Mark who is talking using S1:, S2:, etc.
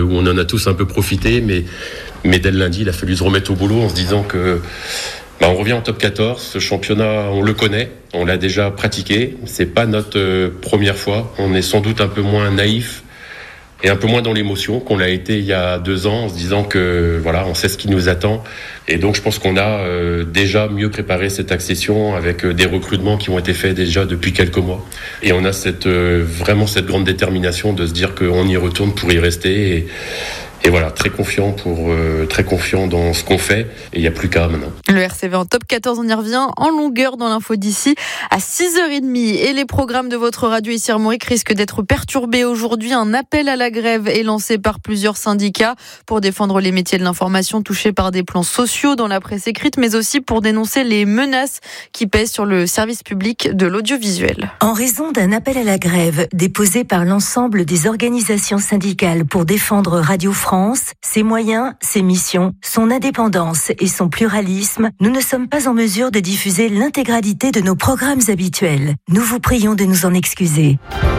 S1: où on en a tous un peu profité, mais dès le lundi, il a fallu se remettre au boulot en se disant que on revient en top 14. Ce championnat, on le connaît, on l'a déjà pratiqué. C'est pas notre première fois. On est sans doute un peu moins naïf et un peu moins dans l'émotion qu'on l'a été il y a 2 ans, en se disant que voilà, on sait ce qui nous attend. Et donc je pense qu'on a déjà mieux préparé cette accession avec des recrutements qui ont été faits déjà depuis quelques mois. Et on a vraiment cette grande détermination de se dire qu'on y retourne pour y rester. Et voilà, très confiant dans ce qu'on fait. Et il n'y a plus qu'à maintenant.
S2: Le RCV en top 14, on y revient en longueur dans l'info d'ici à 6h30. Et les programmes de votre radio ici Armorique risquent d'être perturbés aujourd'hui. Un appel à la grève est lancé par plusieurs syndicats pour défendre les métiers de l'information touchés par des plans sociaux dans la presse écrite, mais aussi pour dénoncer les menaces qui pèsent sur le service public de l'audiovisuel.
S3: En raison d'un appel à la grève déposé par l'ensemble des organisations syndicales pour défendre Radio France, ses moyens, ses missions, son indépendance et son pluralisme, nous ne sommes pas en mesure de diffuser l'intégralité de nos programmes habituels. Nous vous prions de nous en excuser.